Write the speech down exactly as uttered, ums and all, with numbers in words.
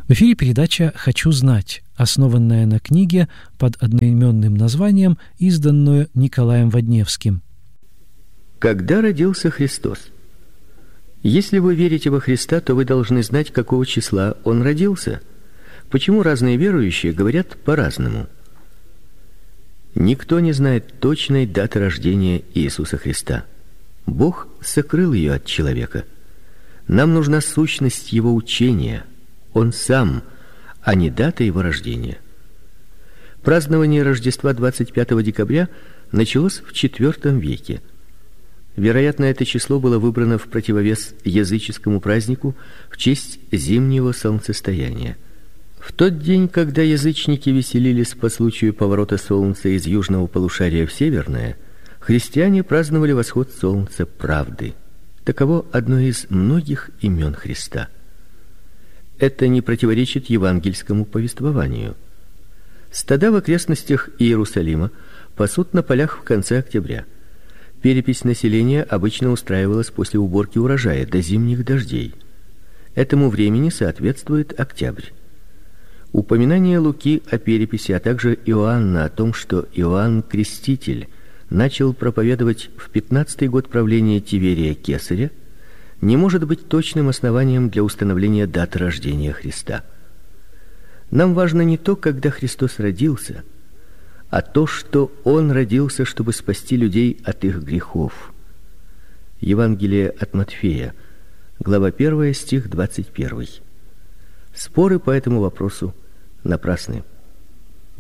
В эфире передача «Хочу знать», основанная на книге под одноименным названием, изданную Николаем Водневским. Когда родился Христос? Если вы верите во Христа, то вы должны знать, какого числа Он родился. Почему разные верующие говорят по-разному? Никто не знает точной даты рождения Иисуса Христа. Бог сокрыл ее от человека. Нам нужна сущность Его учения, Он сам, а не дата Его рождения. Празднование Рождества двадцать пятого декабря началось в четвёртом веке. Вероятно, это число было выбрано в противовес языческому празднику в честь зимнего солнцестояния. В тот день, когда язычники веселились по случаю поворота солнца из южного полушария в северное, христиане праздновали восход солнца правды. Таково одно из многих имен Христа. Это не противоречит евангельскому повествованию. Стада в окрестностях Иерусалима пасут на полях в конце октября. Перепись населения обычно устраивалась после уборки урожая до зимних дождей. Этому времени соответствует октябрь. Упоминание Луки о переписи, а также Иоанна о том, что Иоанн Креститель начал проповедовать в пятнадцатый год правления Тиверия Кесаря, не может быть точным основанием для установления даты рождения Христа. Нам важно не то, когда Христос родился, а то, что Он родился, чтобы спасти людей от их грехов. Евангелие от Матфея, глава первая, стих двадцать первый. Споры по этому вопросу напрасны.